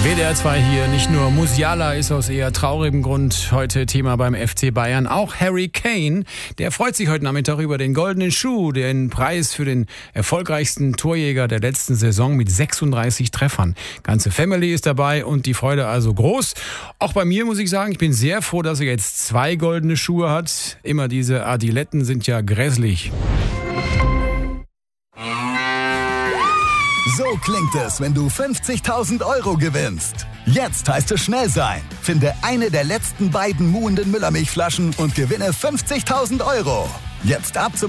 WDR 2 hier, nicht nur Musiala ist aus eher traurigem Grund heute Thema beim FC Bayern, auch Harry Kane, der freut sich heute Nachmittag über den goldenen Schuh, den Preis für den erfolgreichsten Torjäger der letzten Saison mit 36 Treffern. Ganze Family ist dabei und die Freude also groß. Auch bei mir muss ich sagen, ich bin sehr froh, dass er jetzt 2 goldene Schuhe hat. Immer diese Adiletten sind ja grässlich. So klingt es, wenn du 50.000 € gewinnst. Jetzt heißt es schnell sein. Finde eine der letzten beiden muhenden Müllermilchflaschen und gewinne 50.000 €. Jetzt ab zum